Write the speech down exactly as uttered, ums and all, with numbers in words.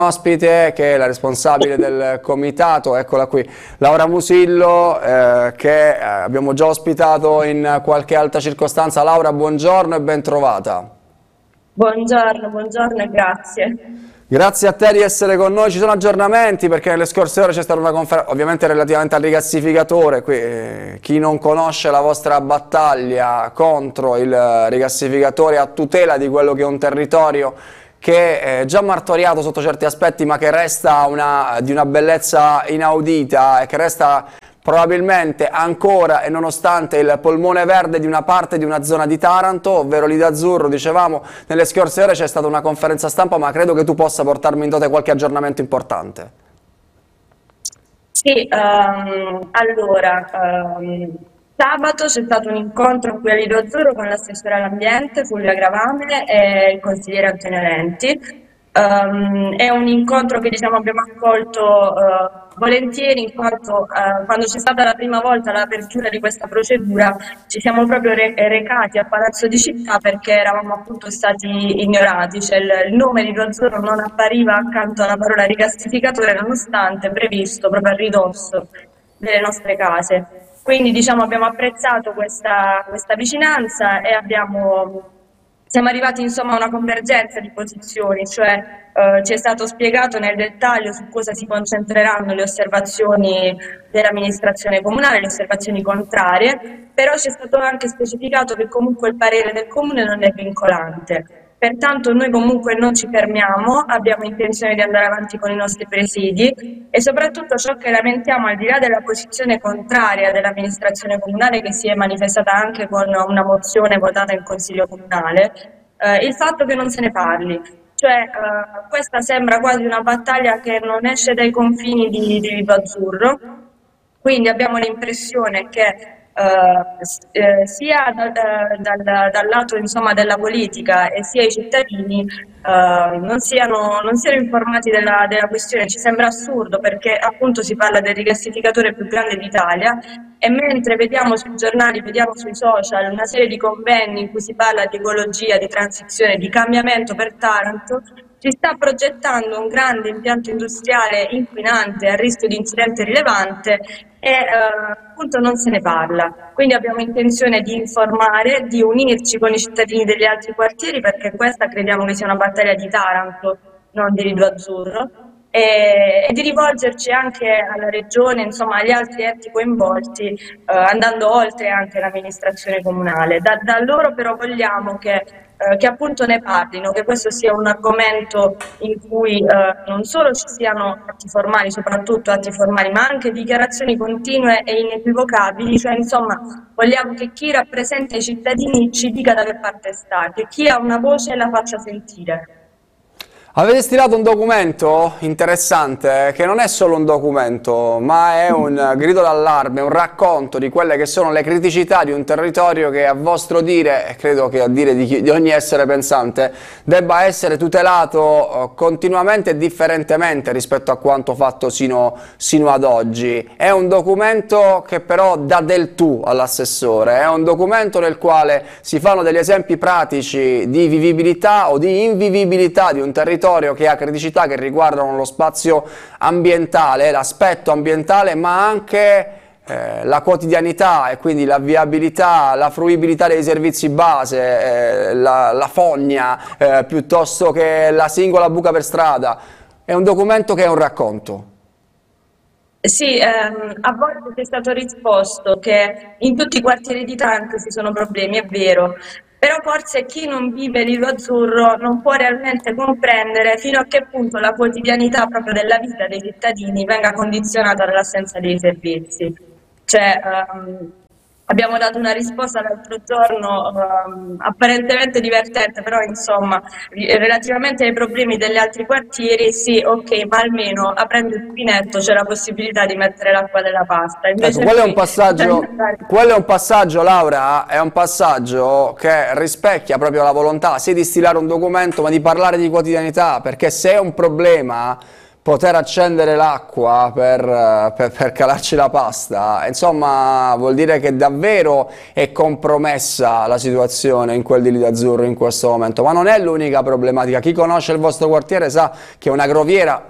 Ospite che è la responsabile del comitato, eccola qui, Laura Musillo, eh, che eh, abbiamo già ospitato in qualche altra circostanza. Laura, buongiorno e ben trovata. Buongiorno, buongiorno e grazie. Grazie a te di essere con noi. Ci sono aggiornamenti perché nelle scorse ore c'è stata una conferenza, ovviamente relativamente al rigassificatore. Qui, eh, chi non conosce la vostra battaglia contro il rigassificatore a tutela di quello che è un territorio che è già martoriato sotto certi aspetti, ma che resta una, di una bellezza inaudita e che resta probabilmente ancora e nonostante il polmone verde di una parte di una zona di Taranto, ovvero Lido Azzurro. Dicevamo, nelle scorse ore c'è stata una conferenza stampa, ma credo che tu possa portarmi in dote qualche aggiornamento importante. Sì, ehm, allora, ehm, sabato c'è stato un incontro qui a Lido Azzurro con l'assessore all'ambiente, Fulvia Gravame e il consigliere Antonio Lenti. Ehm, è un incontro che diciamo, abbiamo accolto eh, volentieri in quanto eh, quando c'è stata la prima volta l'apertura di questa procedura ci siamo proprio re recati a Palazzo di Città perché eravamo appunto stati ignorati, cioè il, il nome Lido Azzurro non appariva accanto alla parola rigassificatore nonostante previsto proprio a ridosso delle nostre case. Quindi diciamo, abbiamo apprezzato questa, questa vicinanza e abbiamo siamo arrivati insomma a una convergenza di posizioni, cioè eh, ci è stato spiegato nel dettaglio su cosa si concentreranno le osservazioni dell'amministrazione comunale, le osservazioni contrarie, però ci è stato anche specificato che comunque il parere del comune non è vincolante. Pertanto noi comunque non ci fermiamo, abbiamo intenzione di andare avanti con i nostri presidi e soprattutto ciò che lamentiamo, al di là della posizione contraria dell'amministrazione comunale che si è manifestata anche con una mozione votata in Consiglio Comunale, eh, il fatto che non se ne parli. Cioè eh, questa sembra quasi una battaglia che non esce dai confini di, di Lido Azzurro, quindi abbiamo l'impressione che Uh, eh, sia dal, dal, dal lato insomma, della politica e sia i cittadini uh, non, siano, non siano informati della, della questione. Ci sembra assurdo perché appunto si parla del rigassificatore più grande d'Italia e mentre vediamo sui giornali, vediamo sui social una serie di convegni in cui si parla di ecologia, di transizione, di cambiamento per Taranto, si sta progettando un grande impianto industriale inquinante a rischio di incidente rilevante e eh, appunto non se ne parla. Quindi abbiamo intenzione di informare, di unirci con i cittadini degli altri quartieri perché questa crediamo che sia una battaglia di Taranto, non di Lido Azzurro, e, e di rivolgerci anche alla regione, insomma agli altri enti coinvolti, eh, andando oltre anche l'amministrazione comunale. Da, da loro però vogliamo che Eh, che appunto ne parlino, che questo sia un argomento in cui eh, non solo ci siano atti formali, soprattutto atti formali, ma anche dichiarazioni continue e inequivocabili, cioè insomma vogliamo che chi rappresenta i cittadini ci dica da che parte sta, che chi ha una voce la faccia sentire. Avete stilato un documento interessante che non è solo un documento, ma è un grido d'allarme, un racconto di quelle che sono le criticità di un territorio che a vostro dire, e credo che a dire di, chi, di ogni essere pensante, debba essere tutelato continuamente e differentemente rispetto a quanto fatto sino, sino ad oggi. È un documento che però dà del tu all'assessore, è un documento nel quale si fanno degli esempi pratici di vivibilità o di invivibilità di un territorio che ha criticità che riguardano lo spazio ambientale, l'aspetto ambientale, ma anche eh, la quotidianità e quindi la viabilità, la fruibilità dei servizi base, eh, la, la fogna, eh, piuttosto che la singola buca per strada. È un documento che è un racconto. Sì, ehm, a volte ci è stato risposto che in tutti i quartieri di Taranto ci sono problemi, è vero, però forse chi non vive Lido Azzurro non può realmente comprendere fino a che punto la quotidianità proprio della vita dei cittadini venga condizionata dall'assenza dei servizi. Cioè, ehm, abbiamo dato una risposta l'altro giorno ehm, apparentemente divertente, però insomma, relativamente ai problemi degli altri quartieri, sì, ok, ma almeno aprendo il rubinetto c'è la possibilità di mettere l'acqua della pasta. Ecco, Invece quello è un qui passaggio, quello è un passaggio, Laura, è un passaggio che rispecchia proprio la volontà, sì di stilare un documento, ma di parlare di quotidianità, perché se è un problema poter accendere l'acqua per, per, per calarci la pasta, insomma vuol dire che davvero è compromessa la situazione in quel di Lido Azzurro in questo momento, ma non è l'unica problematica. Chi conosce il vostro quartiere sa che una groviera